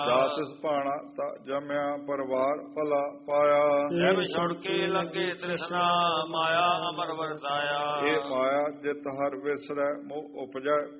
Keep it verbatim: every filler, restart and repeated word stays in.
ਜਾਤਿਸ ਭਾਣਾ ਤਾ ਜਮਿਆ ਪਰਵਾਰ ਭਲਾ ਪਾਇਆ। ਜਬ ਛੁੜਕੇ ਲੱਗੇ ਤ੍ਰਿਸ਼ਨਾ ਮਾਇਆ ਅਮਰ ਵਰਤਾਇਆ। ਇਹ ਮਾਇਆ ਜਿਤ ਹਰ ਵਿਸਰੈ ਮੋਹ ਉਪਜੈ